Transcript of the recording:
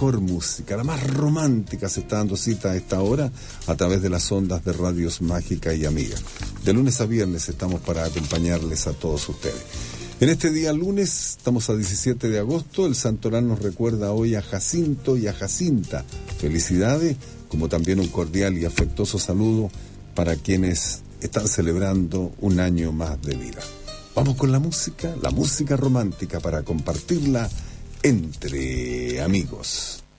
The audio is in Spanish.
mejor música, la más romántica se está dando cita a esta hora a través de las ondas de Radios Mágica y Amiga. De lunes a viernes estamos para acompañarles a todos ustedes. En este día lunes, estamos a 17 de agosto, el santoral nos recuerda hoy a Jacinto y a Jacinta. Felicidades, como también un cordial y afectuoso saludo para quienes están celebrando un año más de vida. Vamos con la música romántica para compartirla entre amigos.